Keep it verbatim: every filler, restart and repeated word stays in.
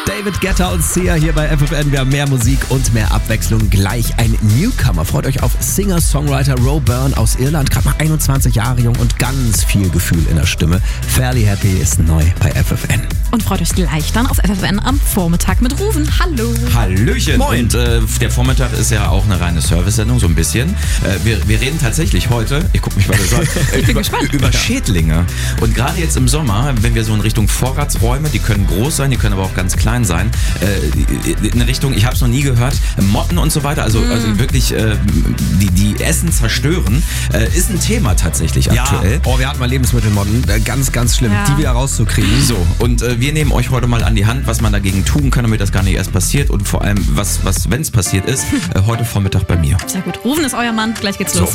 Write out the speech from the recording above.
David Guetta und Sia hier bei F F N. Wir haben mehr Musik und mehr Abwechslung. Gleich ein Newcomer. Freut euch auf Singer-Songwriter Ro Byrne aus Irland. Gerade mal einundzwanzig Jahre jung und ganz viel Gefühl in der Stimme. Fairly Happy ist neu bei F F N. Und freut euch gleich dann auf F F N am Vormittag mit Rufen. Hallo. Hallöchen. Moin. Und äh, der Vormittag ist ja auch eine reine Service-Sendung, so ein bisschen. Äh, wir, wir reden tatsächlich heute, ich guck mich weiter so, äh, über, über Schädlinge. Und gerade jetzt im Sommer, wenn wir so in Richtung Vorratsräume, die können groß sein, die können aber auch ganz klein sein, äh, in Richtung, ich habe es noch nie gehört, Motten und so weiter, also, mm. also wirklich äh, die, die Essen zerstören, äh, ist ein Thema tatsächlich aktuell. Ja. Oh, wir hatten mal Lebensmittelmotten, äh, ganz, ganz schlimm, ja. die wieder rauszukriegen. So, und äh, wir nehmen euch heute mal an die Hand, was man dagegen tun kann, damit das gar nicht erst passiert und vor allem, was, was wenn es passiert ist, äh, heute Vormittag bei mir. Sehr gut. Rufen ist euer Mann. Gleich geht's los.